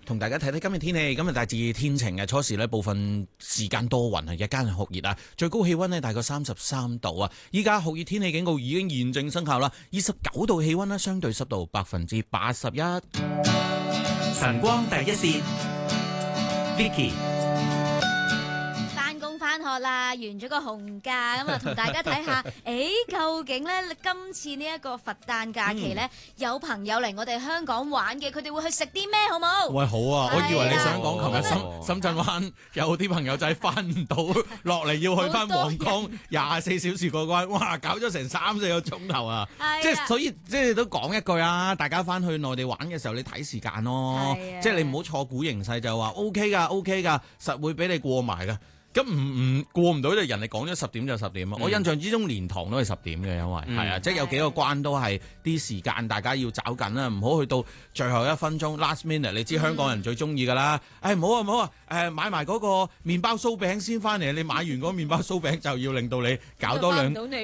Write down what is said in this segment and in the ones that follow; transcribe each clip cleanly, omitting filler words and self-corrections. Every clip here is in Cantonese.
同大家睇睇今日天氣。今日大致天晴嘅，初時呢部分時間多雲啊，日間酷熱啊，最高氣溫呢大概33度啊。依家酷熱天氣警告已經現正生效啦，29度氣溫啦，相對濕度81%。 晨光第一線 Vicky。 返學啦，完咗個紅假咁啊，同大家睇下，究竟咧今次呢一個佛誕假期咧，有朋友嚟我哋香港玩嘅，佢哋會去食啲咩，好冇？ 喂，好啊！我以為你想講琴日深圳灣有啲朋友仔翻唔到落嚟，要去翻皇崗24小時過關，哇！搞咗成3-4個鐘頭啊！即係所以即係都講一句啊，大家翻去內地玩嘅時候，你睇時間咯，即係你唔好錯估形勢就話 OK 㗎，實會俾你過埋㗎。咁唔過唔到就人哋講咗10點就10點啊！我印象之中連堂都係10點嘅，因為係啊，即係有幾個關都係啲時間大家要找緊啦，唔好去到最後1分鐘 last minute。你知香港人最中意㗎啦，唔好啊，買埋嗰個麵包酥餅先翻嚟，你買完嗰個麵包酥餅就要令到你搞多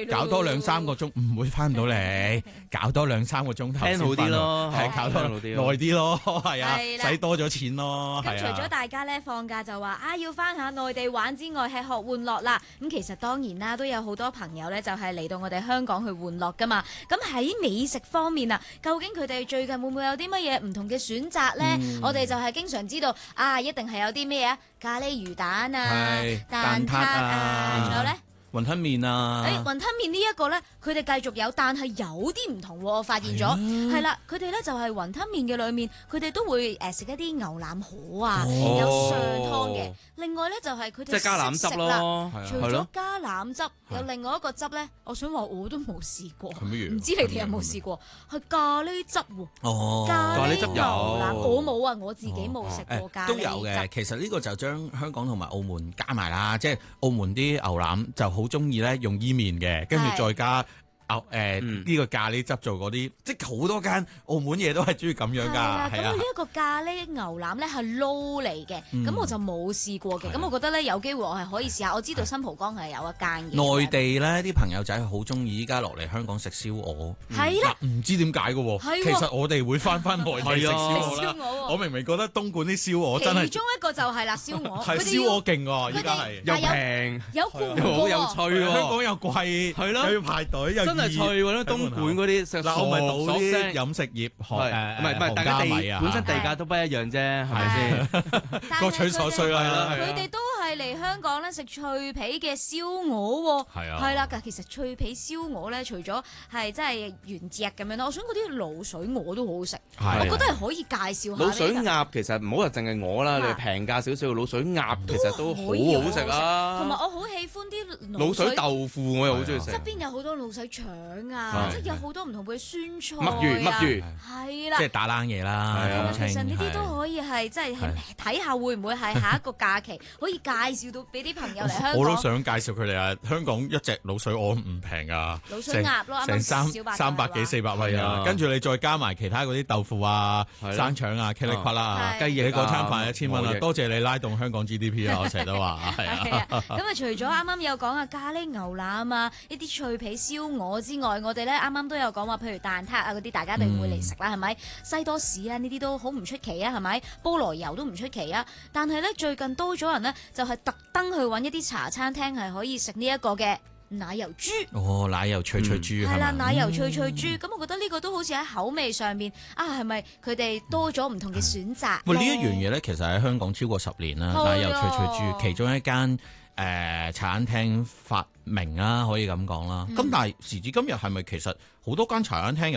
2-3個鐘，唔會翻到嚟，搞多2-3個鐘頭先好啲咯，係搞多耐啲咯，係啊，使多咗錢咯。 咁除咗大家咧放假就話要翻下內地玩之外，吃喝玩樂啦。咁其實當然啦，都有好多朋友咧，就係嚟到我哋香港去玩樂噶嘛。咁喺美食方面啊，究竟佢哋最近會唔會有啲乜嘢唔同嘅選擇咧？我哋就係經常知道一定係有啲咩咖喱魚蛋啊、蛋撻啊，仲有咧雲吞麵啊！ 雲吞麵呢一個咧，佢哋繼續有，但係有啲唔同喎。我發現咗，係啦，佢哋咧就係雲吞麵嘅裏面，佢哋都會食一啲牛腩河啊，有上湯嘅。另外咧就係佢哋即係加腩汁咯，除咗加腩汁，有另外一個汁咧，我想話我都冇試過，唔知你哋有冇試過？係咖喱汁喎，咖喱汁牛腩，我冇啊，我自己冇食過咖喱汁。 都有嘅，其實呢個就將香港同埋澳門加埋啦，即係澳門啲牛腩就好中意咧用伊麵嘅，跟住再加呢個咖喱汁做嗰啲，即係好多間澳門嘢都係中意咁樣㗎。 咁呢一個咖喱牛腩咧係撈嚟嘅，咁我就冇試過嘅。咁我覺得咧有機會我係可以試下。我知道新蒲崗係有一間嘅。 內地咧啲朋友仔好中意依家落嚟香港食燒鵝， 係啦， 唔知點解嘅喎。其實我哋會翻內地食燒鵝啦。我明明覺得東莞啲燒鵝真係， 其中一個就係啦燒鵝， 係燒鵝勁喎，依家係又平有好有趣喎， 香港又貴，係咯，又要排隊又。 真係脆喎！東莞嗰啲食我咪到啲飲食業唔係大家本身地價都不一樣啫，係咪先？ 各取所需啦。 佢哋都係嚟香港咧食脆皮嘅燒鵝喎，係啦。其實脆皮燒鵝咧，除咗係真係原隻咁樣咯，我想嗰啲滷水鵝都好好食，我覺得係可以介紹下。 滷水鴨其實唔好話淨係鵝啦，你平價少少滷水鴨其實都好好食啊。 同埋我好喜歡啲滷水豆腐，我又好中意食。 側邊有好多滷水腸啊！即係有好多唔同嘅酸菜墨魚係啦， 即係打冷嘢啦。 其實呢啲都可以係即係睇下會唔會係下一個假期可以介紹到俾啲朋友嚟香港。 我都想介紹佢哋啊！香港一隻滷水鵝唔平噶， 滷水鴨咯， 成300幾400蚊啊！跟住你再加埋其他嗰啲豆腐啊、生腸啊、茄哩瓜啦、雞翼，你嗰餐飯1000蚊啦！多謝你拉動香港 GDP 啊！我成日都話係啊。 咁啊，除咗啱啱有講咖喱牛腩啊，一啲脆皮燒鵝之外，我哋咧啱啱都有講話，譬如蛋撻啊嗰啲，大家一定會嚟食啦，係咪？西多士啊呢啲都好唔出奇啊，係咪？菠蘿油都唔出奇啊。但係咧最近多咗人呢，就係特登去揾一啲茶餐廳係可以食呢一個嘅奶油豬。 奶油脆脆豬係啦，奶油脆脆豬。咁我覺得呢個都好似喺口味上面係咪佢哋多咗唔同嘅選擇？ 呢一樣嘢咧，其實喺香港超過10年啦，奶油脆脆豬其中一間茶餐廳發明啦，可以咁講啦。咁但係時至今日係咪其實好多間茶餐廳